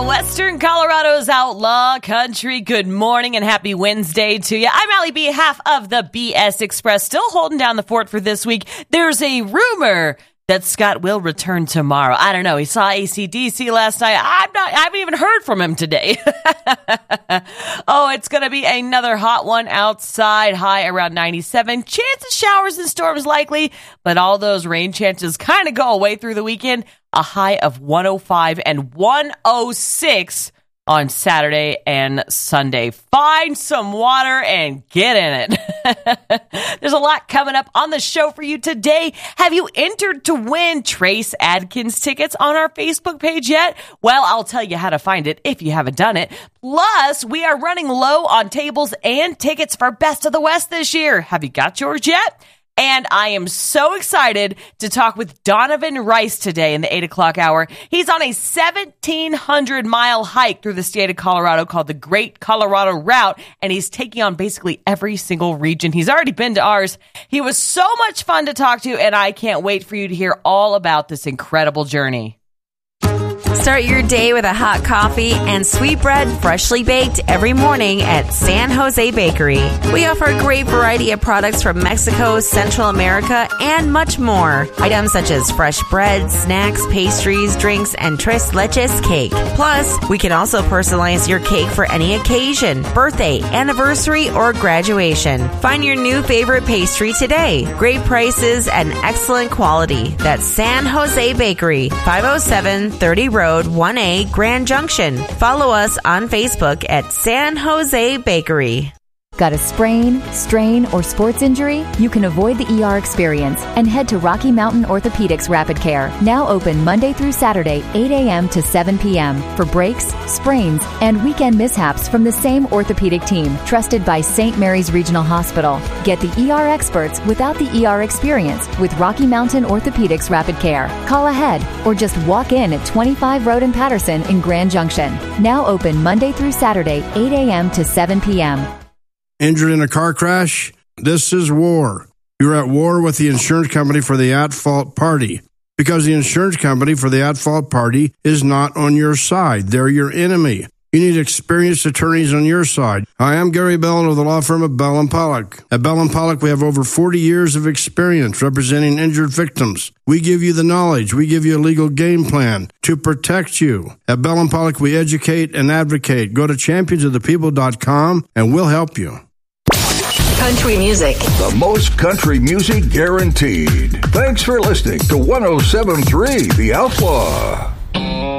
Western Colorado's Outlaw Country. Good morning and happy Wednesday to you. I'm Allie B, half of the BS Express, still holding down the fort for this week. There's a rumor that Scott will return tomorrow. I don't know. He saw AC/DC last night. I haven't even heard from him today. Oh, it's going to be another hot one outside. High around 97. Chance of showers and storms likely, but all those rain chances kind of go away through the weekend. A high of 105 and 106 on Saturday and Sunday. Find some water and get in it. There's a lot coming up on the show for you today. Have you entered to win Trace Adkins tickets on our Facebook page yet? Well, I'll tell you how to find it if you haven't done it. Plus, we are running low on tables and tickets for Best of the West this year. Have you got yours yet? And I am so excited to talk with Donovan Rice today in the 8 o'clock hour. He's on a 1,700-mile hike through the state of Colorado called the Great Colorado Route, and he's taking on basically every single region. He's already been to ours. He was so much fun to talk to, and I can't wait for you to hear all about this incredible journey. Start your day with a hot coffee and sweet bread freshly baked every morning at San Jose Bakery. We offer a great variety of products from Mexico, Central America, and much more. Items such as fresh bread, snacks, pastries, drinks, and tres leches cake. Plus, we can also personalize your cake for any occasion, birthday, anniversary, or graduation. Find your new favorite pastry today. Great prices and excellent quality. That's San Jose Bakery, 507 30 Road 1A, Grand Junction. Follow us on Facebook at San Jose Bakery. Got a sprain, strain, or sports injury? You can avoid the ER experience and head to Rocky Mountain Orthopedics Rapid Care, now open Monday through Saturday, 8 a.m. to 7 p.m. for breaks, sprains, and weekend mishaps from the same orthopedic team, trusted by St. Mary's Regional Hospital. Get the ER experts without the ER experience with Rocky Mountain Orthopedics Rapid Care. Call ahead or just walk in at 25 Road in Patterson in Grand Junction. Now open Monday through Saturday, 8 a.m. to 7 p.m. Injured in a car crash? This is war. You're at war with the insurance company for the at-fault party. Because the insurance company for the at-fault party is not on your side. They're your enemy. You need experienced attorneys on your side. Hi, I'm Gary Bell of the law firm of Bell & Pollock. At Bell & Pollock, we have over 40 years of experience representing injured victims. We give you the knowledge. We give you a legal game plan to protect you. At Bell & Pollock, we educate and advocate. Go to championsofthepeople.com and we'll help you. Country music. The most country music guaranteed. Thanks for listening to 107.3 The Outlaw.